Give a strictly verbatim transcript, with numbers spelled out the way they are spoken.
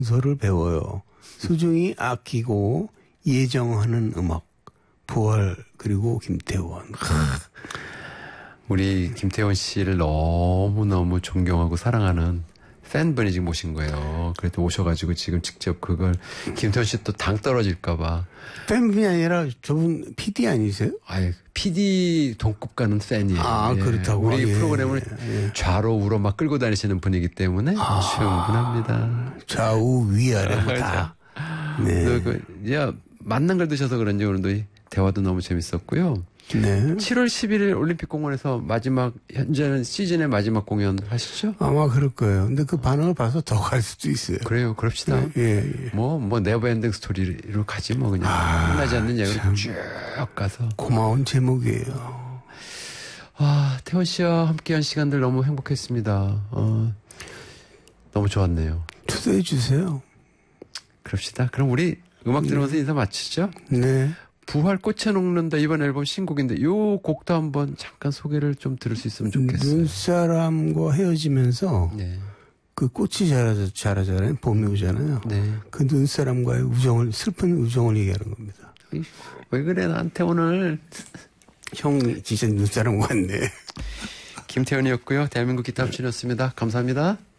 소를 배워요. 소중히 아끼고 예정하는 음악. 부활 그리고 김태원. 우리 김태원 씨를 너무너무 존경하고 사랑하는 팬분이 지금 오신 거예요. 그래도 오셔가지고 지금 직접 그걸 김태원 씨 또 당 떨어질까봐. 팬분이 아니라 저분 피디 아니세요? 아유, 피디 동급 가는 팬이에요. 아, 예. 그렇다고. 우리 예, 프로그램을 예. 좌로 우로 막 끌고 다니시는 분이기 때문에 아, 충분합니다. 좌우 위아래 뭐 다. 네. 그, 야, 만난 걸 드셔서 그런지 오늘도 대화도 너무 재밌었고요. 네. 칠월 십일일 올림픽공원에서 마지막, 현재는 시즌의 마지막 공연 하시죠? 아마 그럴 거예요. 근데 그 반응을 봐서 더 갈 수도 있어요. 그래요, 그럽시다. 예, 예. 뭐, 뭐, 네버엔딩 스토리로 가지, 뭐, 그냥. 아, 끝나지 않는 얘기를 쭉 가서. 고마운 제목이에요. 아, 태원 씨와 함께한 시간들 너무 행복했습니다. 어, 너무 좋았네요. 초대해 주세요. 그럽시다. 그럼 우리 음악 들으면서 인사 마치죠? 네. 부활 꽃에 녹는다 이번 앨범 신곡인데 요 곡도 한번 잠깐 소개를 좀 들을 수 있으면 좋겠어요. 눈사람과 헤어지면서 네. 그 꽃이 자라자, 자라잖아요. 봄이 오잖아요. 네. 그 눈사람과의 우정을, 슬픈 우정을 얘기하는 겁니다. 왜 그래 나한테 오늘. 형이 진짜 눈사람 같네. 김태현이었고요. 대한민국 기타 합친이었습니다. 감사합니다.